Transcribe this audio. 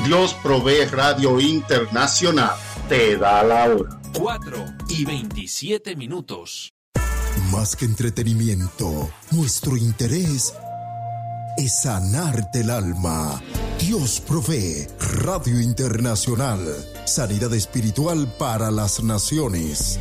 Dios Provee Radio Internacional te da la hora. 4:27. Más que entretenimiento, nuestro interés es sanarte el alma. Dios Provee Radio Internacional. Sanidad espiritual para las naciones.